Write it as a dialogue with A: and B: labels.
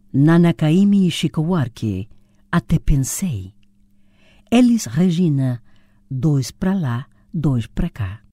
A: Nanakaimi e Shikawarki, até pensei. Elis Regina, 2 para lá, 2 para cá.